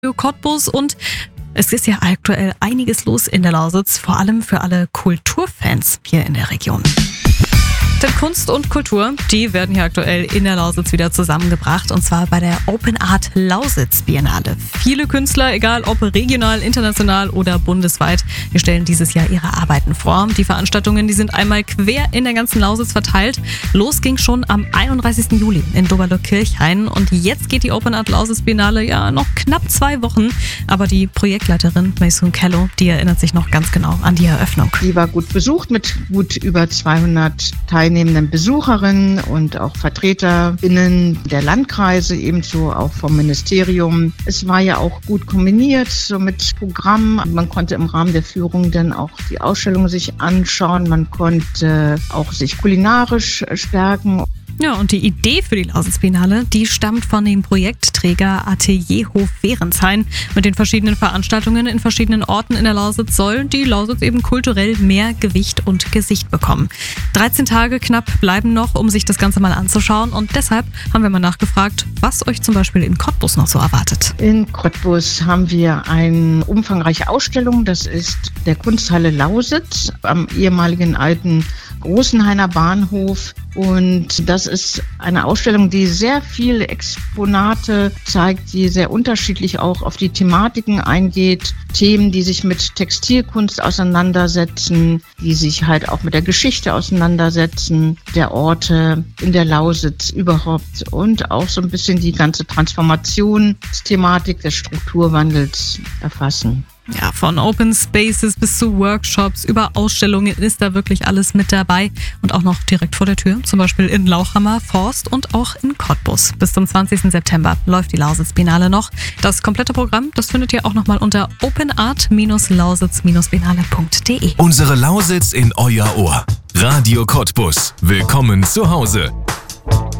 Cottbus und es ist ja aktuell einiges los in der Lausitz, vor allem für alle Kulturfans hier in der Region. Denn Kunst und Kultur, die werden hier aktuell in der Lausitz wieder zusammengebracht und zwar bei der Open Art Lausitz Biennale. Viele Künstler, egal ob regional, international oder bundesweit, die stellen dieses Jahr ihre Arbeiten vor. Die Veranstaltungen, die sind einmal quer in der ganzen Lausitz verteilt. Los ging schon am 31. Juli in Doberlo-Kirchhain und jetzt geht die Open Art Lausitz Biennale ja noch knapp 2 Wochen. Aber die Projektleiterin Maysoon Kello, die erinnert sich noch ganz genau an die Eröffnung. Die war gut besucht mit gut über 200 teilnehmenden Besucherinnen und auch VertreterInnen der Landkreise, ebenso auch vom Ministerium. Es war ja auch gut kombiniert so mit Programm. Man konnte im Rahmen der Führung dann auch die Ausstellung sich anschauen. Man konnte auch sich kulinarisch stärken. Ja, und die Idee für die Lausitz Biennale, die stammt von dem Projektträger Atelierhof Währenshain. Mit den verschiedenen Veranstaltungen in verschiedenen Orten in der Lausitz soll die Lausitz eben kulturell mehr Gewicht und Gesicht bekommen. 13 Tage knapp bleiben noch, um sich das Ganze mal anzuschauen. Und deshalb haben wir mal nachgefragt, was euch zum Beispiel in Cottbus noch so erwartet. In Cottbus haben wir eine umfangreiche Ausstellung. Das ist der Kunsthalle Lausitz am ehemaligen alten Großenhainer Bahnhof. Und das ist eine Ausstellung, die sehr viele Exponate zeigt, die sehr unterschiedlich auch auf die Thematiken eingeht. Themen, die sich mit Textilkunst auseinandersetzen, die sich halt auch mit der Geschichte auseinandersetzen, der Orte in der Lausitz überhaupt und auch so ein bisschen die ganze Transformationsthematik des Strukturwandels erfassen. Ja, von Open Spaces bis zu Workshops, über Ausstellungen ist da wirklich alles mit dabei. Und auch noch direkt vor der Tür, zum Beispiel in Lauchhammer, Forst und auch in Cottbus. Bis zum 20. September läuft die Lausitz Biennale noch. Das komplette Programm, das findet ihr auch nochmal unter openart-lausitz-biennale.de. Unsere Lausitz in euer Ohr. Radio Cottbus. Willkommen zu Hause.